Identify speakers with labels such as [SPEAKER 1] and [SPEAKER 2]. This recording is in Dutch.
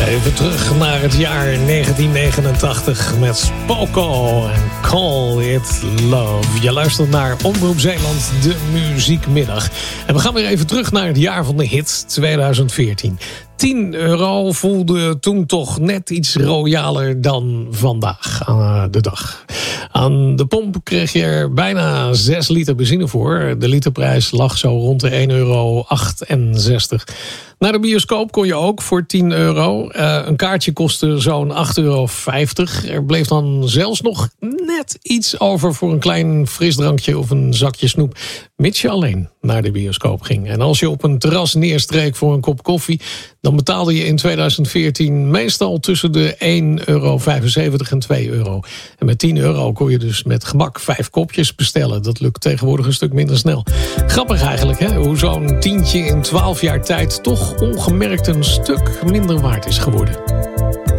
[SPEAKER 1] Even terug naar het jaar 1989 met Spoko en Call It Love. Je luistert naar Omroep Zeeland, de muziekmiddag. En we gaan weer even terug naar het jaar van de hit 2014. €10 voelde toen toch net iets royaler dan vandaag aan de dag. Aan de pomp kreeg je er bijna 6 liter benzine voor. De literprijs lag zo rond de €1,68. Naar de bioscoop kon je ook voor €10. Een kaartje kostte zo'n €8,50. Er bleef dan zelfs nog net iets over voor een klein frisdrankje of een zakje snoep. Mits je alleen naar de bioscoop ging. En als je op een terras neerstreek voor een kop koffie, dan betaalde je in 2014 meestal tussen de €1,75 en €2. En met €10 kon je dus met gemak 5 kopjes bestellen. Dat lukt tegenwoordig een stuk minder snel. Grappig eigenlijk, hè? Hoe zo'n tientje in 12 jaar tijd toch ongemerkt een stuk minder waard is geworden.